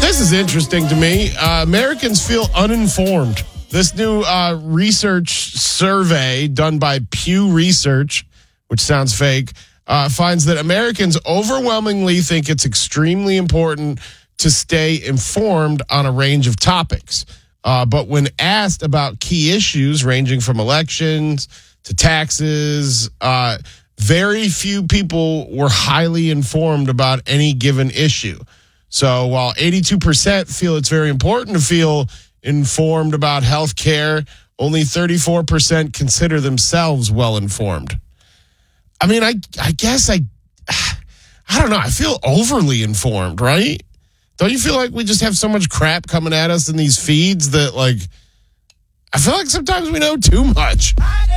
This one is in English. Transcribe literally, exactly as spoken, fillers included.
This is interesting to me. Uh, Americans feel uninformed. This new uh, research survey done by Pew Research, which sounds fake, uh, finds that Americans overwhelmingly think it's extremely important to stay informed on a range of topics. Uh, but when asked about key issues ranging from elections to taxes, uh, very few people were highly informed about any given issue. So while eighty-two percent feel it's very important to feel informed about health care, only thirty-four percent consider themselves well informed. I mean, I I guess I, I don't know. I feel overly informed, right? Don't you feel like we just have so much crap coming at us in these feeds that, like, I feel like sometimes we know too much?